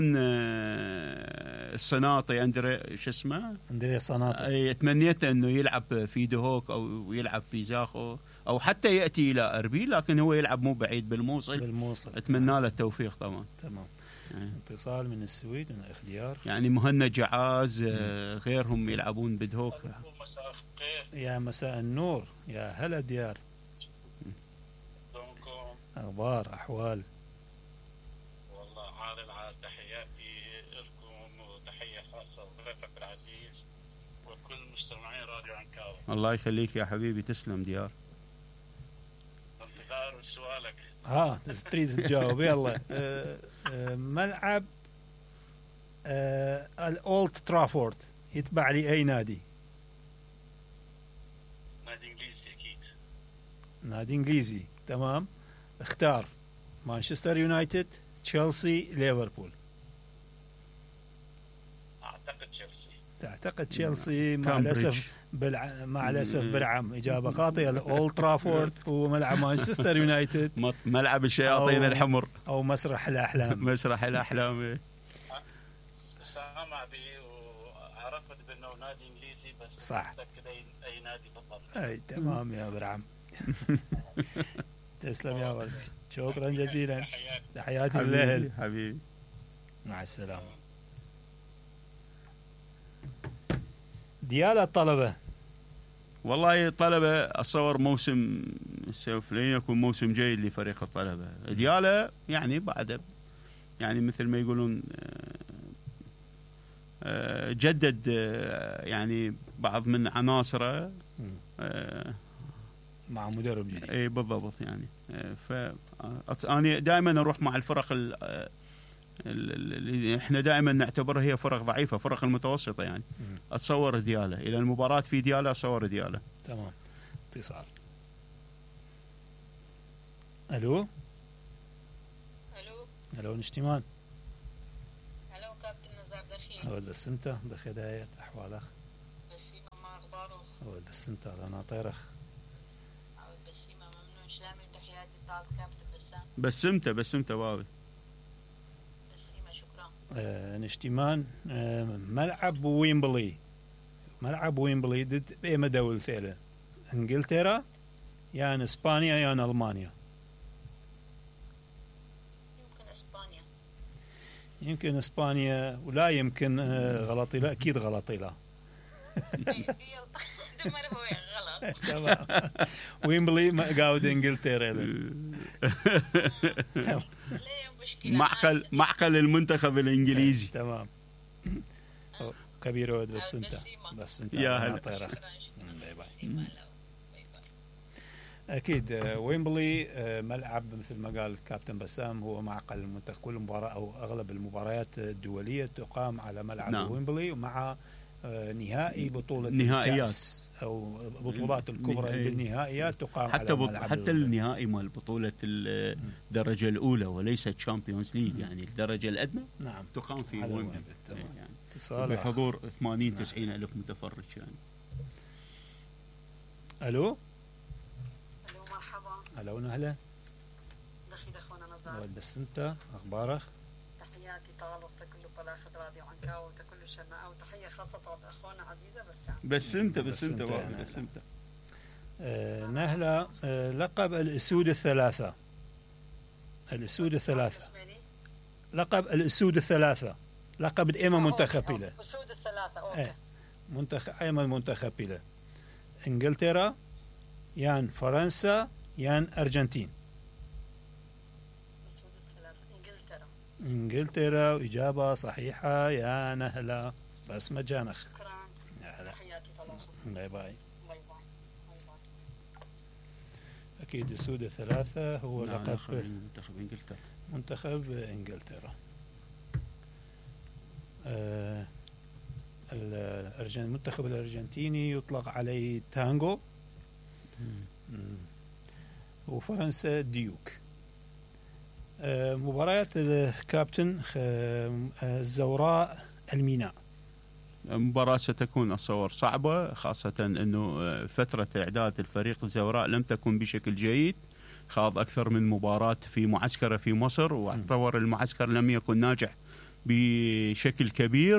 الصناطي أندري الصناطي، تمنيت أنه يلعب في دهوك أو يلعب في زاخو أو حتى يأتي إلى أربيل، لكن هو يلعب مو بعيد بالموصل. أتمنى له التوفيق طبعا. تمام. اتصال من السويد من اخديار. يعني مهند جعاز غيرهم يلعبون بدهوك. يا مساء النور، يا هلا ديار. أخبار أحوال؟ والله عال العال، تحياتي لكم وتحية خاصة لضيفك العزيز وكل مستمعين راديو عنكاوي. الله يخليك يا حبيبي، تسلم ديار. انتظار سؤالك. تريد تجاوب؟ يلا. ملعب الأولد ترافورد يتبع لي أي نادي؟ نادي إنجليزي أكيد. نادي إنجليزي. تمام. اختار مانشستر يونايتد، تشيلسي، ليفربول. أعتقد تشيلسي. تعتقد تشيلسي؟ مع الأسف برعم إجابة خاطئة. الأولد ترافورد هو ملعب مانشستر يونايتد، ملعب الشياطين الحمر أو مسرح الأحلام. مسرح الأحلام. سامع به وعرفت بأنه نادي إنجليزي، بس صح. متأكد أي نادي بالضبط. أي تمام يا برعم. تسلم يا ولد، شكرا جزيلا. تحياتي للأهل حبيبي. مع السلامة. ديالا الطلبة. والله الطلبة أصور موسم سوف يكون موسم جيد لفريق الطلبة. ديالا يعني بعد يعني مثل ما يقولون جدد يعني بعض من عناصره مع مدرب جديد. اي بالضبط يعني. فأنا دائما أروح مع الفرق اللي احنا دائما نعتبرها هي فرق ضعيفة، فرق المتوسطة يعني. أتصور ديالا إلى المباراة في ديالا، أتصور ديالا. تمام. اتصال. ألو نشتمان. ألو كابتن نزار دخيل. أول بس أنت بخداية أحوالك. بسيمة ما أخباره. أول بس أنت أنا طيرخ. أول بسيمة ممنون شلامي تحياتي طال كابتن بسام. بسمت بابي. بسيمة شكرا. نشتمان. ملعب ويمبلي ضد أي دولة ثانية؟ إنجلترا يا إسبانيا يا ألمانيا؟ يمكن إسبانيا ولا يمكن غلطي لا، أكيد غلطي لا. دمر هو غلط. تمام. ويمبلي قاعد انجلترا. تمام. معقل المنتخب الانجليزي. تمام. كبير بس انت يا هلا. اكيد ويمبلي ملعب مثل ما قال الكابتن بسام هو معقل المنتخب. كل مباراه او اغلب المباريات الدوليه تقام على ملعب نعم. ويمبلي مع نهائي بطوله نهائيات الكاس او بطولات الكبرى بالنهائيات تقام حتى على ملعب حتى النهائي مال بطوله الدرجه الاولى وليس تشامبيونز ليج يعني الدرجه الادنى. نعم. تقام في ويمبلي يعني بحضور 80-90 الف متفرج يعني. الو مرحبا. هلا وسهلا. دخيل اخونا نزار. بس انت اخبارك؟ تحياتي طال وتكل بلاخذ راديو عنكاو وتكل شماء وتحيه خاصه اخونا عزيزه بس انت نهله لقب الاسود الثلاثه. لقب الاسود الثلاثه لقب دائما منتخب له. الاسود الثلاثه اوكي. منتخب ايمن منتخب له. انجلترا يان فرنسا يان ارجنتين. الاسود الثلاثه انجلترا واجابه صحيحه يا نهله. بس مجانخ. شكرا. تحياتي باي باي. اكيد الاسود الثلاثه هو لقب منتخب انجلترا. المنتخب الارجنتيني يطلق عليه تانغو وفرنسا ديوك. مباريات الكابتن الزوراء الميناء. مباراة ستكون أتصور صعبة خاصة أنه فترة إعداد الفريق الزوراء لم تكن بشكل جيد. خاض أكثر من مباراة في معسكرة في مصر واعتبر المعسكر لم يكن ناجح بشكل كبير.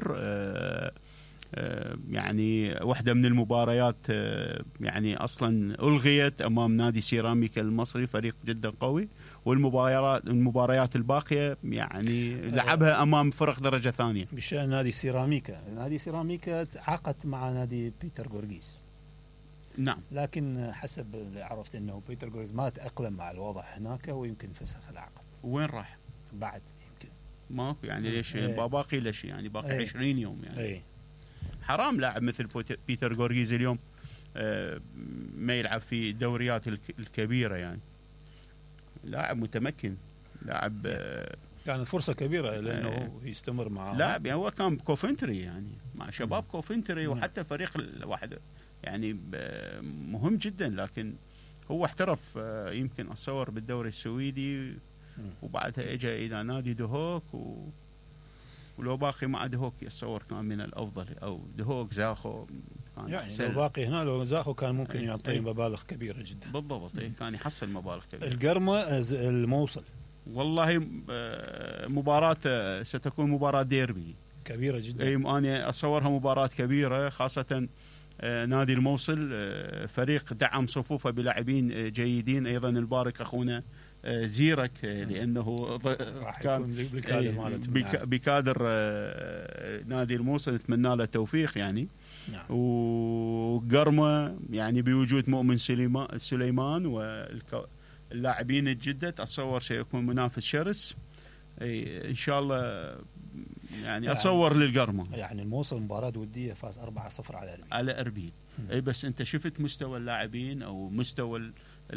يعني واحدة من المباريات يعني أصلا ألغيت أمام نادي سيراميكا المصري فريق جدا قوي. والمباريات الباقية يعني لعبها أمام فرق درجة ثانية. بشأن نادي سيراميكا تعاقد مع نادي بيتر غورغيس. نعم. لكن حسب اللي عرفت أنه بيتر غورغيس ما تأقلم مع الوضع هناك ويمكن فسخ العقد. وين راح؟ بعد يمكن ماكو يعني ليش باقي له شيء يعني باقي 20 يوم يعني. حرام لاعب مثل بيتر غورغيز اليوم ما يلعب في الدوريات الكبيرة يعني. لاعب متمكن لاعب كانت فرصة كبيرة لأنه يستمر مع لاعب يعني هو كان كوفنتري يعني مع شباب كوفنتري وحتى فريق الواحد يعني مهم جدا. لكن هو احترف يمكن أتصور بالدوري السويدي وبعدها اجى إلى نادي دهوك ولو باقي مع دهوك يتصور كان من الأفضل أو دهوك زاخو كان يعني لو باقي هنا لو زاخو كان ممكن يعطي مبالغ كبيرة جدا. بالضبط كان يحصل مبالغ كبيرة. القرمة الموصل والله مباراة ستكون مباراة ديربي كبيرة جدا. أنا أتصورها مباراة كبيرة خاصة نادي الموصل فريق دعم صفوفه بلاعبين جيدين. أيضا البارك أخونا زيرك لأنه كان بكادر نادي الموصل نتمنى له التوفيق يعني. نعم. وقرمة يعني بوجود مؤمن سليمان واللاعبين الجدد أتصور سيكون منافس شرس إن شاء الله يعني أتصور للقرمة. يعني الموصل مباراة ودية فاز 4-0 على أربيل. بس أنت شفت مستوى اللاعبين أو مستوى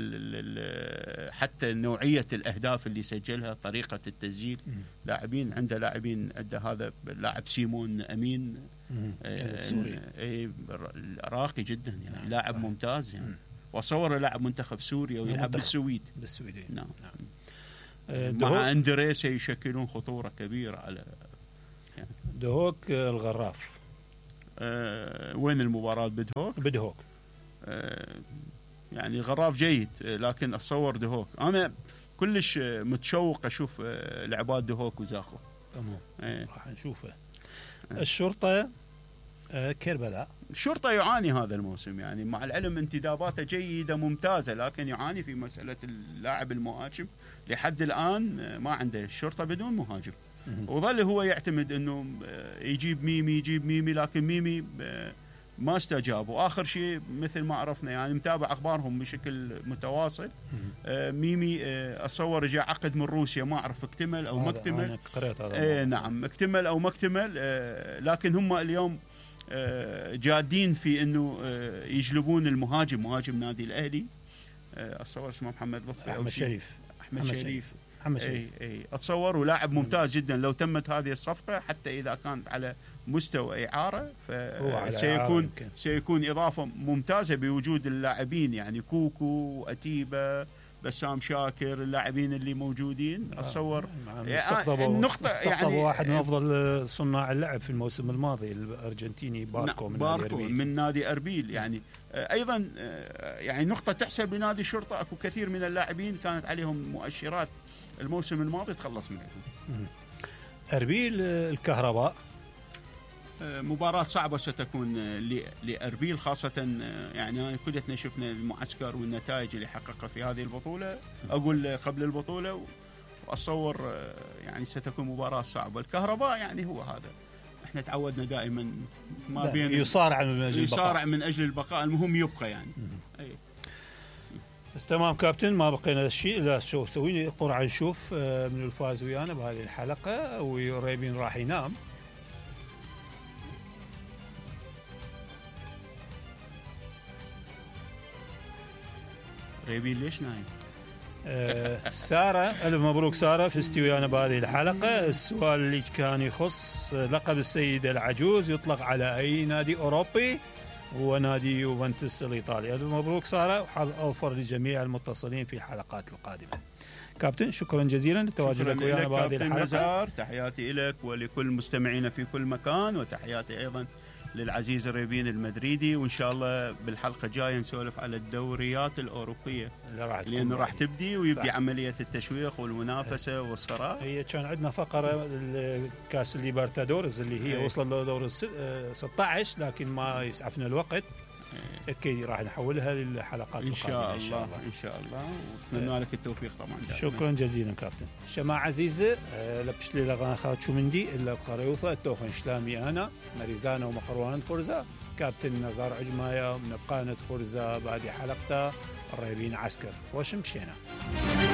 حتى نوعية الأهداف اللي سجلها طريقة التسجيل. لاعبين عنده لاعبين عنده هذا اللاعب سيمون أمين السوري راقي جدا يعني لاعب ممتاز يعني. وصور لاعب منتخب سوريا ويلعب بالسويد. نعم. مع اندريسا يشكلون خطورة كبيرة على يعني. دهوك الغراف. وين المباراة بدهوك؟ يعني الغراف جيد لكن أتصور دهوك. أنا كلش متشوق أشوف لعبات دهوك وزاخو. تمام. راح نشوفه. الشرطة كربلاء. الشرطة يعاني هذا الموسم يعني مع العلم انتداباته جيدة ممتازة لكن يعاني في مسألة اللاعب المهاجم. لحد الآن ما عنده الشرطة بدون مهاجم. وظل هو يعتمد أنه يجيب ميمي لكن ميمي ما استجابوا. آخر شيء مثل ما عرفنا يعني متابع أخبارهم بشكل متواصل. ميمي أتصور جاء عقد من روسيا، ما أعرف اكتمل أو ما اكتمل. نعم اكتمل أو ما اكتمل، لكن هم اليوم جادين في أنه يجلبون المهاجم، مهاجم نادي الأهلي، أتصور اسمه محمد لطفي أحمد شريف. اي اتصور، ولاعب ممتاز جدا. لو تمت هذه الصفقه حتى اذا كانت على مستوى اعاره سيكون اضافه ممتازه بوجود اللاعبين، يعني كوكو واتيبا بسام شاكر، اللاعبين اللي موجودين. اتصور النقطه يعني واحد من افضل صناع اللعب في الموسم الماضي الارجنتيني باركو من نادي اربيل. يعني ايضا يعني نقطه تحسب لنادي الشرطه، اكو كثير من اللاعبين كانت عليهم مؤشرات الموسم الماضي تخلص منهم. اربيل الكهرباء مباراة صعبة ستكون لأربيل، خاصة يعني كلنا شفنا المعسكر والنتائج اللي حققها في هذه البطولة، أقول قبل البطولة، وأتصور يعني ستكون مباراة صعبة. الكهرباء يعني هو هذا، احنا تعودنا دائما ما بين يصارع من أجل البقاء، المهم يبقى يعني. تمام كابتن، ما بقينا شيء لا شو سويني قرعة نشوف من الفاز ويانا بهذه الحلقة، وريبين راح ينام. ريبين ليش نايم؟ سارة، ألف مبروك سارة، فزتي ويانا بهذه الحلقة. السؤال اللي كان يخص لقب السيدة العجوز يطلق على أي نادي أوروبي؟ هو نادي يوفنتوس الإيطالي. ألف مبروك سارة، وحظ أوفر لجميع المتصلين في الحلقات القادمة. كابتن شكرا جزيلا لتواجدك ويانا بهذه الحلقة. تحياتي لك ولكل مستمعينا في كل مكان، وتحياتي أيضا للعزيز ريبين المدريدي. وإن شاء الله بالحلقة الجاية نسولف على الدوريات الأوروبية لأنه راح تبدي ويبدي صح. عملية التشويق والمنافسة والصراع. هي كان عندنا فقرة كاس الليبرتادورز اللي هي وصلت لدور 16 لكن ما يسعفنا الوقت. أكيد راح نحولها للحلقات القادمة إن شاء الله. إن شاء الله، ونتمنى لك التوفيق طبعا دائما. شكرا جزيلا كابتن. شماعة عزيزة لبش لي لغان خات شو مندي إلا بقريوثة توخن شلامي أنا مريزانا ومقروان خرزة كابتن نزار عجمايا من بقانة خرزة بعد حلقته الرهيبين عسكر وشمشينا.